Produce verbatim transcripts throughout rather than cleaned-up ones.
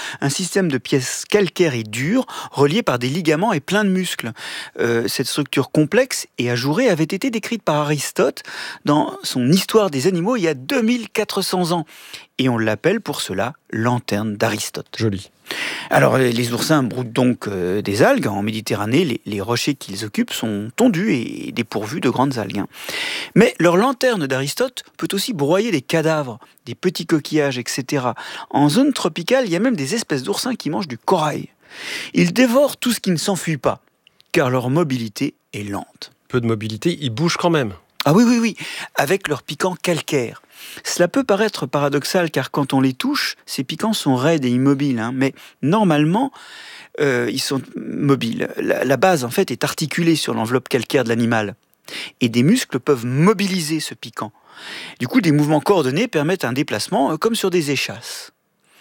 un système de pièces calcaires et dures reliées par des ligaments et plein de muscles. Euh, cette structure complexe et ajourée avait été décrite par Aristote dans son Histoire des animaux il y a deux mille quatre cents ans. Et on l'appelle pour cela lanterne d'Aristote. Joli. Alors les oursins broutent donc euh, des algues. En Méditerranée, les, les rochers qu'ils occupent sont tondus et dépourvus de grandes algues. Mais leur lanterne d'Aristote peut aussi broyer des cadavres, des petits coquillages, et cetera. En zone tropicale, il y a même des espèces d'oursins qui mangent du corail. Ils dévorent tout ce qui ne s'enfuit pas, car leur mobilité est lente. Peu de mobilité, ils bougent quand même. Ah oui, oui, oui, avec leur piquant calcaire. Cela peut paraître paradoxal, car quand on les touche, ces piquants sont raides et immobiles. Hein, mais normalement, euh, ils sont mobiles. La, la base, en fait, est articulée sur l'enveloppe calcaire de l'animal. Et des muscles peuvent mobiliser ce piquant. Du coup, des mouvements coordonnés permettent un déplacement, euh, comme sur des échasses.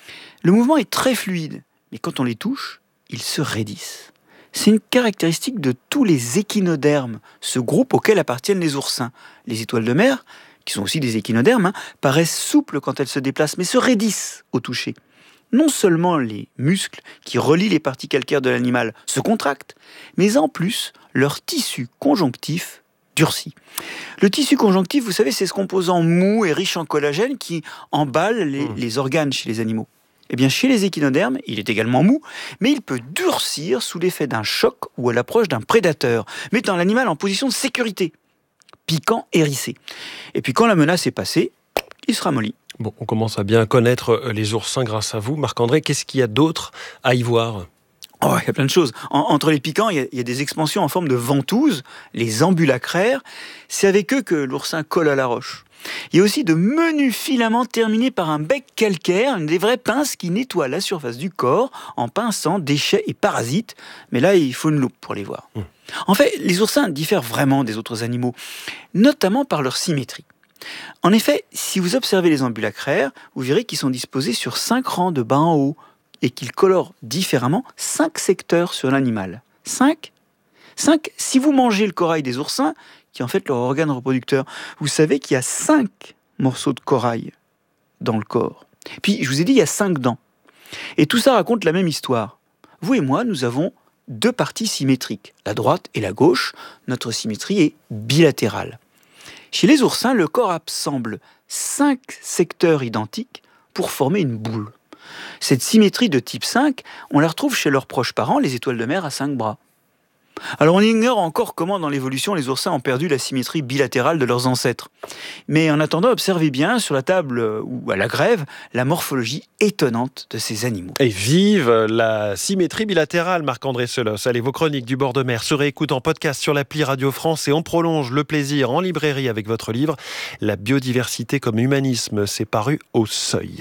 Le mouvement est très fluide, mais quand on les touche, ils se raidissent. C'est une caractéristique de tous les échinodermes, ce groupe auquel appartiennent les oursins. Les étoiles de mer, qui sont aussi des échinodermes, hein, paraissent souples quand elles se déplacent, mais se raidissent au toucher. Non seulement les muscles qui relient les parties calcaires de l'animal se contractent, mais en plus, leur tissu conjonctif durcit. Le tissu conjonctif, vous savez, c'est ce composant mou et riche en collagène qui emballe les, mmh. les organes chez les animaux. Eh bien, chez les échinodermes, il est également mou, mais il peut durcir sous l'effet d'un choc ou à l'approche d'un prédateur, mettant l'animal en position de sécurité, piquant, hérissé. Et puis quand la menace est passée, il se ramollit. Bon, on commence à bien connaître les oursins grâce à vous. Marc-André, qu'est-ce qu'il y a d'autre à y voir ? Oh, il y a plein de choses. En, entre les piquants, il y, a, il y a des expansions en forme de ventouses, les ambulacraires. C'est avec eux que l'oursin colle à la roche. Il y a aussi de menus filaments terminés par un bec calcaire, des vraies pinces qui nettoient la surface du corps en pinçant déchets et parasites. Mais là, il faut une loupe pour les voir. Mmh. En fait, les oursins diffèrent vraiment des autres animaux, notamment par leur symétrie. En effet, si vous observez les ambulacraires, vous verrez qu'ils sont disposés sur cinq rangs de bas en haut et qu'ils colorent différemment cinq secteurs sur l'animal. Cinq Cinq, si vous mangez le corail des oursins, qui est en fait leur organe reproducteur, vous savez qu'il y a cinq morceaux de corail dans le corps. Puis, je vous ai dit, il y a cinq dents. Et tout ça raconte la même histoire. Vous et moi, nous avons deux parties symétriques, la droite et la gauche. Notre symétrie est bilatérale. Chez les oursins, le corps assemble cinq secteurs identiques pour former une boule. Cette symétrie de type cinq, on la retrouve chez leurs proches parents, les étoiles de mer à cinq bras. Alors on ignore encore comment dans l'évolution les oursins ont perdu la symétrie bilatérale de leurs ancêtres. Mais en attendant, observez bien sur la table ou à la grève la morphologie étonnante de ces animaux. Et vive la symétrie bilatérale, Marc-André Selos. Allez, vos chroniques du bord de mer se réécoutent en podcast sur l'appli Radio France et on prolonge le plaisir en librairie avec votre livre La biodiversité comme humanisme. C'est paru au Seuil.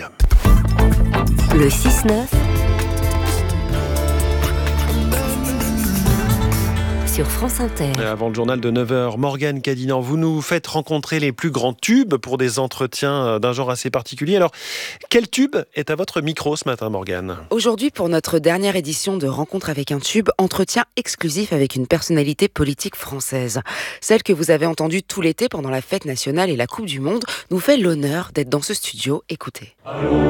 Le six neuf sur France Inter. Avant le journal de neuf heures, Morgane Cadinan, vous nous faites rencontrer les plus grands tubes pour des entretiens d'un genre assez particulier. Alors, quel tube est à votre micro ce matin, Morgane ? Aujourd'hui, pour notre dernière édition de Rencontre avec un tube, entretien exclusif avec une personnalité politique française. Celle que vous avez entendue tout l'été pendant la fête nationale et la Coupe du Monde nous fait l'honneur d'être dans ce studio. Écoutez.